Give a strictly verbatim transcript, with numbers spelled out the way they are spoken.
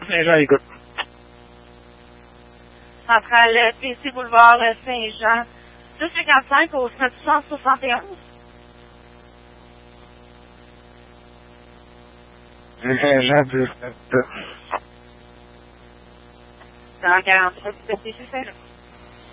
Saint-Jean, écoute. Centrale P C Boulevard Saint-Jean, deux cinquante-cinq au sept cent soixante et onze. Saint-Jean, deux. Dans quarante-sept, c'est ça.